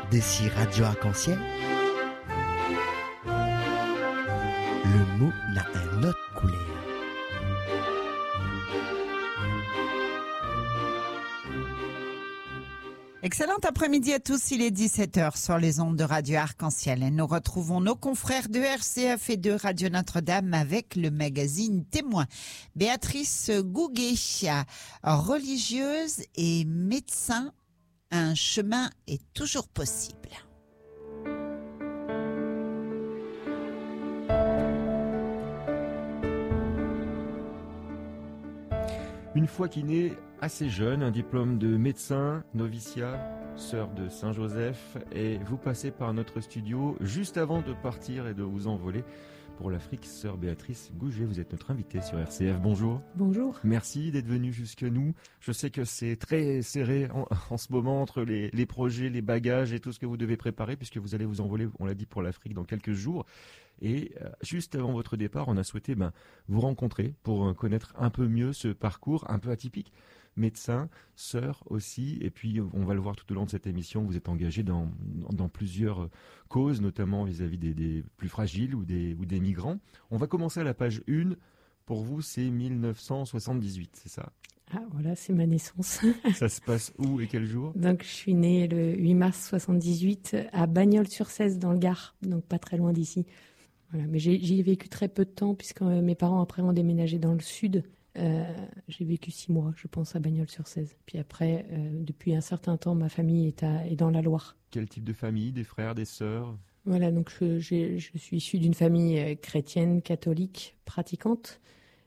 D'ici Radio Arc-en-Ciel, le mot n'a un autre couleur. Excellent après-midi à tous, il est 17h sur les ondes de Radio Arc-en-Ciel et nous retrouvons nos confrères de RCF et de Radio Notre-Dame avec le magazine Témoin. Béatrice Gouguet, religieuse et médecin, un chemin est toujours possible. Une fois qu'il est assez jeune, un diplôme de médecin, noviciat, sœur de Saint-Joseph, et vous passez par notre studio juste avant de partir et de vous envoler pour l'Afrique. Sœur Béatrice Gouguet, vous êtes notre invitée sur RCF. Bonjour. Bonjour. Merci d'être venue jusque nous. Je sais que c'est très serré en ce moment entre les projets, les bagages et tout ce que vous devez préparer puisque vous allez vous envoler, on l'a dit, pour l'Afrique dans quelques jours. Et juste avant votre départ, on a souhaité vous rencontrer pour connaître un peu mieux ce parcours un peu atypique. Médecin, sœur aussi, et puis on va le voir tout au long de cette émission, vous êtes engagé dans plusieurs causes, notamment vis-à-vis des plus fragiles ou des migrants. On va commencer à la page 1. Pour vous, c'est 1978, c'est ça? Ah voilà, c'est ma naissance. Ça se passe où et quel jour? Donc je suis née le 8 mars 78 à Bagnols-sur-Cèze dans le Gard, donc pas très loin d'ici. Voilà, mais j'y ai vécu très peu de temps puisque mes parents après ont déménagé dans le sud. J'ai vécu 6 mois, je pense, à Bagnols-sur-Cèze. Puis après, depuis un certain temps, ma famille est dans la Loire. Quel type de famille? Des frères, des sœurs? Voilà, donc je suis issue d'une famille chrétienne, catholique, pratiquante.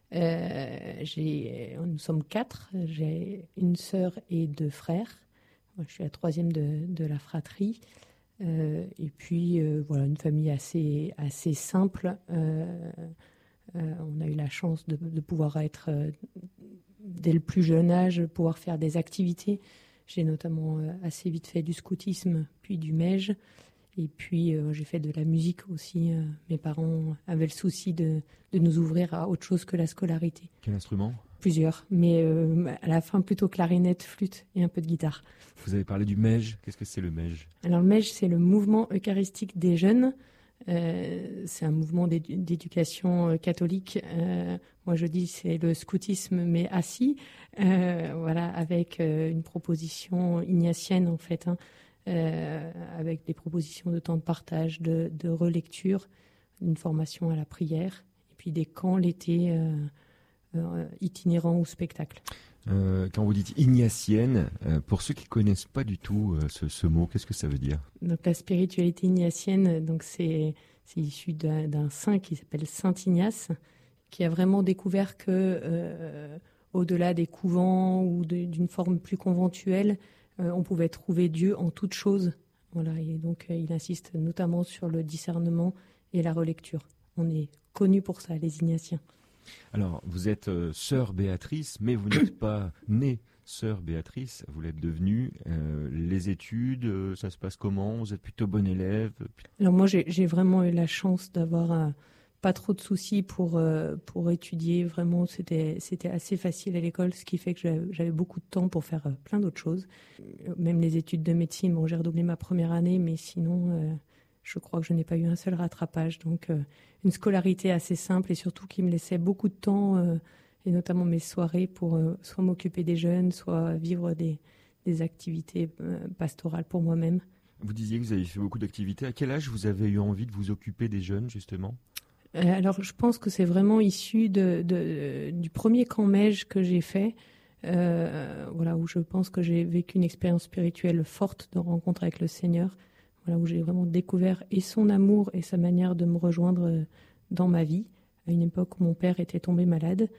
Nous sommes 4. J'ai une sœur et 2 frères. Moi, je suis la 3e de la fratrie. Et puis, voilà, une famille assez simple. On a eu la chance de pouvoir être, dès le plus jeune âge, pouvoir faire des activités. J'ai notamment assez vite fait du scoutisme, puis du MEJ. Et puis, j'ai fait de la musique aussi. Mes parents avaient le souci de nous ouvrir à autre chose que la scolarité. Quel instrument? Plusieurs, mais à la fin, plutôt clarinette, flûte et un peu de guitare. Vous avez parlé du MEJ. Qu'est-ce que c'est le MEJ? Alors, le MEJ, c'est le mouvement eucharistique des jeunes. C'est un mouvement d'éducation catholique. Moi, je dis c'est le scoutisme, mais assis, voilà, avec une proposition ignatienne en fait, avec des propositions de temps de partage, de relecture, une formation à la prière, et puis des camps l'été itinérants ou spectacles. Quand vous dites ignatienne, pour ceux qui connaissent pas du tout ce mot, qu'est-ce que ça veut dire? Donc la spiritualité ignatienne, donc c'est issu d'un saint qui s'appelle Saint Ignace, qui a vraiment découvert que au-delà des couvents ou d'une forme plus conventuelle, on pouvait trouver Dieu en toute chose. Voilà, et donc il insiste notamment sur le discernement et la relecture. On est connus pour ça, les Ignatiens. Alors, vous êtes sœur Béatrice, mais vous n'êtes pas née sœur Béatrice, vous l'êtes devenue. Les études, ça se passe comment? Vous êtes plutôt bonne élève? Alors moi, j'ai vraiment eu la chance d'avoir pas trop de soucis pour étudier. Vraiment, c'était assez facile à l'école, ce qui fait que j'avais beaucoup de temps pour faire plein d'autres choses. Même les études de médecine, bon, j'ai redoublé ma première année, mais sinon... je crois que je n'ai pas eu un seul rattrapage. Donc, une scolarité assez simple et surtout qui me laissait beaucoup de temps, et notamment mes soirées, pour soit m'occuper des jeunes, soit vivre des activités pastorales pour moi-même. Vous disiez que vous avez fait beaucoup d'activités. À quel âge vous avez eu envie de vous occuper des jeunes, justement? Alors, je pense que c'est vraiment issu du premier camp MEJ que j'ai fait, voilà, où je pense que j'ai vécu une expérience spirituelle forte de rencontre avec le Seigneur. Voilà, où j'ai vraiment découvert et son amour et sa manière de me rejoindre dans ma vie, à une époque où mon père était tombé malade.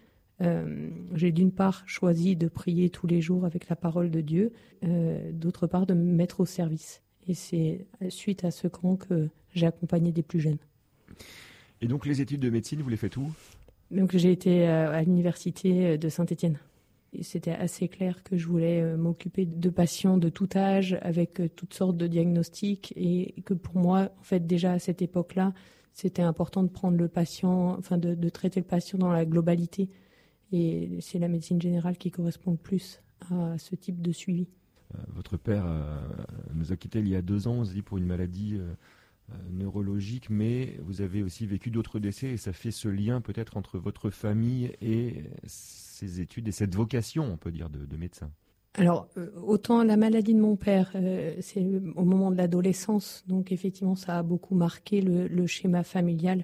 J'ai d'une part choisi de prier tous les jours avec la parole de Dieu, d'autre part de me mettre au service. Et c'est suite à ce camp que j'ai accompagné des plus jeunes. Et donc les études de médecine, vous les faites où? Donc j'ai été à l'université de Saint-Étienne. Et c'était assez clair que je voulais m'occuper de patients de tout âge, avec toutes sortes de diagnostics, et que pour moi, en fait, déjà à cette époque-là, c'était important de prendre le patient, enfin de traiter le patient dans la globalité. Et c'est la médecine générale qui correspond le plus à ce type de suivi. Votre père nous a quittés il y a 2 ans, on se dit, pour une maladie neurologique, mais vous avez aussi vécu d'autres décès et ça fait ce lien peut-être entre votre famille et ces études et cette vocation, on peut dire, de médecin. Alors, autant la maladie de mon père, c'est au moment de l'adolescence, donc effectivement, ça a beaucoup marqué le schéma familial.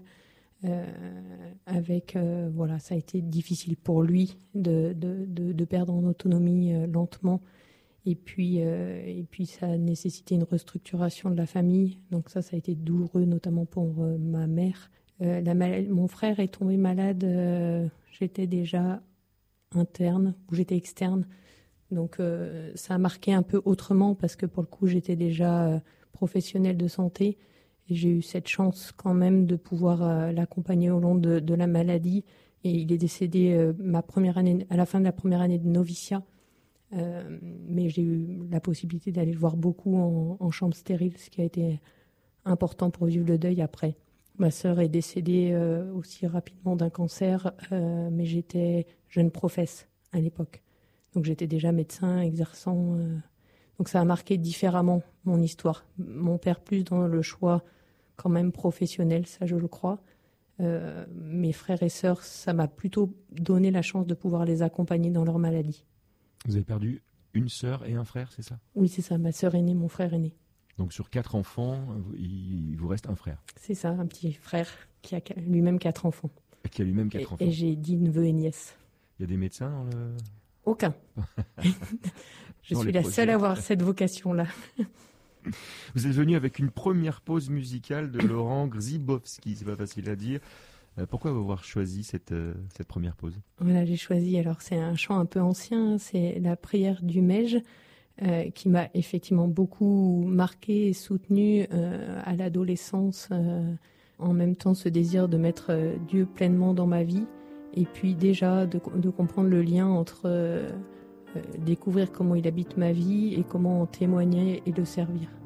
Voilà, ça a été difficile pour lui de perdre en autonomie lentement. Et puis, ça a nécessité une restructuration de la famille. Donc ça a été douloureux, notamment pour ma mère. Mon frère est tombé malade, j'étais déjà interne, ou j'étais externe. Donc ça a marqué un peu autrement, parce que pour le coup, j'étais déjà professionnelle de santé. Et j'ai eu cette chance quand même de pouvoir l'accompagner au long de la maladie. Et il est décédé à la fin de la première année de noviciat. Mais j'ai eu la possibilité d'aller le voir beaucoup en chambre stérile, ce qui a été important pour vivre le deuil après. Ma sœur est décédée aussi rapidement d'un cancer, mais j'étais jeune professe à l'époque. Donc j'étais déjà médecin exerçant. Donc ça a marqué différemment mon histoire. Mon père plus dans le choix quand même professionnel, ça je le crois. Mes frères et sœurs, ça m'a plutôt donné la chance de pouvoir les accompagner dans leur maladie. Vous avez perdu une sœur et un frère, c'est ça? Oui, c'est ça, ma sœur aînée, mon frère aîné. Donc sur 4 enfants, il vous reste un frère? C'est ça, un petit frère qui a lui-même 4 enfants. Et qui a lui-même 4 enfants. Et j'ai 10 neveux et nièces. Il y a des médecins dans le... Aucun. Je suis la seule à avoir cette vocation-là. Vous êtes venu avec une première pause musicale de Laurent Grzybowski, c'est pas facile à dire. Pourquoi avoir choisi cette première pause? Voilà, j'ai choisi, alors c'est un chant un peu ancien, c'est la prière du Mège, qui m'a effectivement beaucoup marqué et soutenu à l'adolescence, en même temps ce désir de mettre Dieu pleinement dans ma vie, et puis déjà de comprendre le lien entre découvrir comment il habite ma vie et comment en témoigner et le servir.